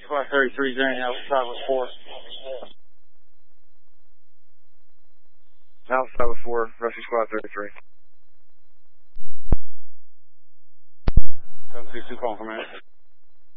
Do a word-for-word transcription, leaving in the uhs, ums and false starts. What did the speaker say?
Squad thirty-three, is there anything else outside with four? Outside with four, Rescue Squad thirty-three. seven six two, calling for minute.